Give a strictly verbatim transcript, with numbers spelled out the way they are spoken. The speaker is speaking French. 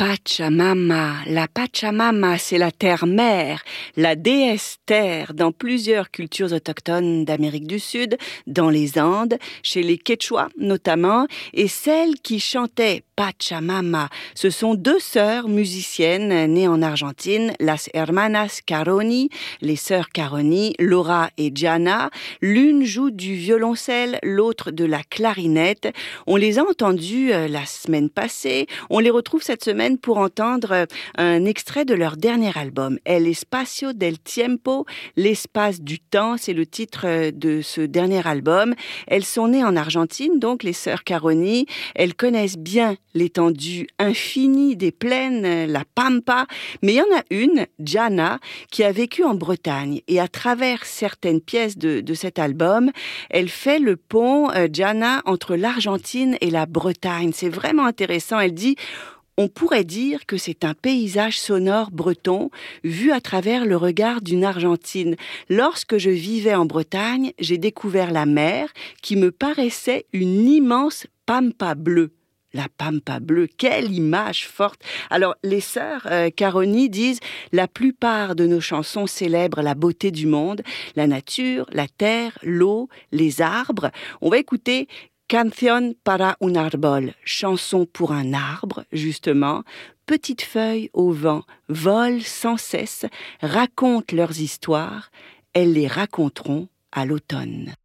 Pachamama. La Pachamama, c'est la terre-mère, la déesse terre dans plusieurs cultures autochtones d'Amérique du Sud, dans les Andes, chez les Quechua notamment, et celle qui chantait Pachamama. Ce sont deux sœurs musiciennes nées en Argentine, las hermanas Caroni, les sœurs Caroni, Laura et Gianna. L'une joue du violoncelle, l'autre de la clarinette. On les a entendues euh, la semaine passée. On les retrouve cette semaine pour entendre euh, un extrait de leur dernier album. El espacio del tiempo, l'espace du temps, c'est le titre euh, de ce dernier album. Elles sont nées en Argentine, donc les sœurs Caroni. Elles connaissent bien l'étendue infinie des plaines, la Pampa, mais il y en a une, Gianna, qui a vécu en Bretagne. Et à travers certaines pièces de, de cet album, elle fait le pont, euh, Gianna, entre l'Argentine et la Bretagne. C'est vraiment intéressant. Elle dit: on pourrait dire que c'est un paysage sonore breton vu à travers le regard d'une Argentine. Lorsque je vivais en Bretagne, j'ai découvert la mer qui me paraissait une immense pampa bleue. La pampa bleue, quelle image forte! Alors, les sœurs euh, Caroni disent « La plupart de nos chansons célèbrent la beauté du monde, la nature, la terre, l'eau, les arbres. » On va écouter Canción para un árbol, chanson pour un arbre, justement. Petites feuilles au vent volent sans cesse, racontent leurs histoires. Elles les raconteront à l'automne.